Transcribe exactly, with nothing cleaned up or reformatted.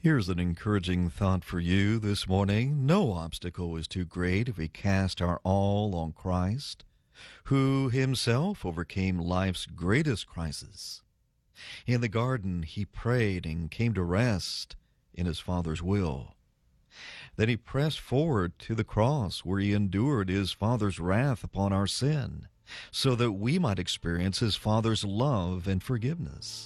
Here's an encouraging thought for you this morning. No obstacle is too great if we cast our all on Christ, who himself overcame life's greatest crisis. In the garden, he prayed and came to rest in his Father's will. Then he pressed forward to the cross where he endured his Father's wrath upon our sin, so that we might experience his Father's love and forgiveness.